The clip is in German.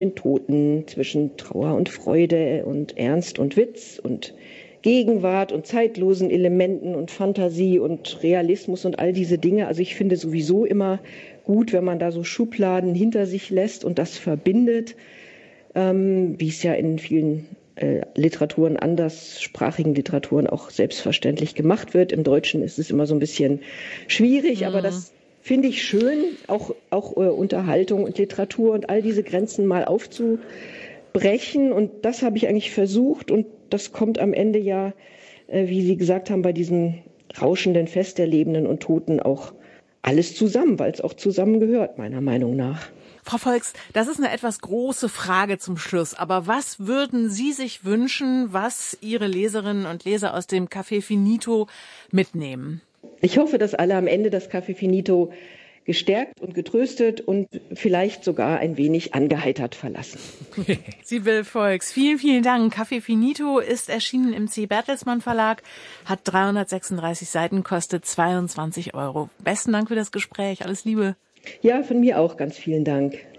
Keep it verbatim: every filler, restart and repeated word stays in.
den Toten, zwischen Trauer und Freude und Ernst und Witz und Gegenwart und zeitlosen Elementen und Fantasie und Realismus und all diese Dinge. Also ich finde sowieso immer gut, wenn man da so Schubladen hinter sich lässt und das verbindet, ähm, wie es ja in vielen äh, Literaturen, anderssprachigen Literaturen auch selbstverständlich gemacht wird. Im Deutschen ist es immer so ein bisschen schwierig, mhm. aber das finde ich schön, auch, auch äh, Unterhaltung und Literatur und all diese Grenzen mal aufzubrechen. Und das habe ich eigentlich versucht und das kommt am Ende ja, äh, wie Sie gesagt haben, bei diesem rauschenden Fest der Lebenden und Toten auch alles zusammen, weil es auch zusammengehört, meiner Meinung nach. Frau Volks, das ist eine etwas große Frage zum Schluss. Aber was würden Sie sich wünschen, was Ihre Leserinnen und Leser aus dem Café Finito mitnehmen? Ich hoffe, dass alle am Ende das Café Finito gestärkt und getröstet und vielleicht sogar ein wenig angeheitert verlassen. Sibylle Volks, vielen, vielen Dank. Café Finito ist erschienen im C. Bertelsmann Verlag, hat dreihundertsechsunddreißig Seiten, kostet zweiundzwanzig Euro. Besten Dank für das Gespräch. Alles Liebe. Ja, von mir auch ganz vielen Dank.